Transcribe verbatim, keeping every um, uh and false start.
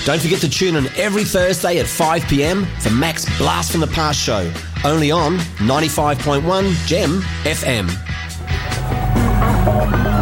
Don't forget to tune in every Thursday at five p.m. for Mac's Blast from the Past show, only on ninety-five point one Gem F M.